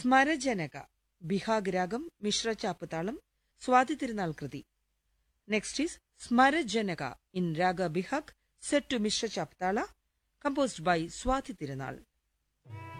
സ്മരജനക ബിഹാഗ് രാഗം മിശ്രചാപ്പ് താളം സ്വാതി തിരുനാൾ കൃതി. Next is സ്മരജനക in raga Behag set to Mishra Chaptala, composed by Swathi Tirunal.